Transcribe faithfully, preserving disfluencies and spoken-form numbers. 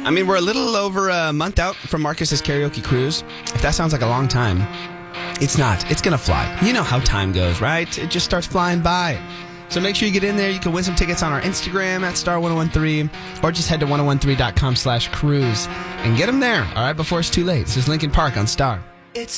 I mean, we're a little over a month out from Marcus's karaoke cruise. If that sounds like a long time, it's not. It's going to fly. You know how time goes, right? It just starts flying by. So make sure you get in there. You can win some tickets on our Instagram at star ten thirteen, or just head to ten thirteen dot com slash cruise and get them there, all right, before it's too late. This is Lincoln Park on Star.